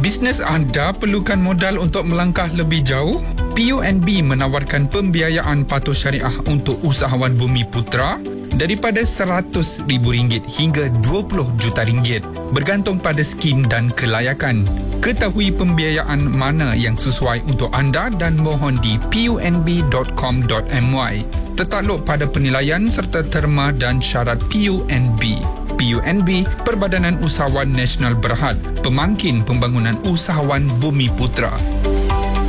Bisnes anda perlukan modal untuk melangkah lebih jauh? PUNB menawarkan pembiayaan patuh syariah untuk usahawan Bumi Putra daripada RM100,000 hingga RM20 juta, bergantung pada skim dan kelayakan. Ketahui pembiayaan mana yang sesuai untuk anda dan mohon di punb.com.my. Tertakluk pada penilaian serta terma dan syarat PUNB. PUNB, Perbadanan Usahawan Nasional Berhad, Pemangkin Pembangunan Usahawan Bumi Putra.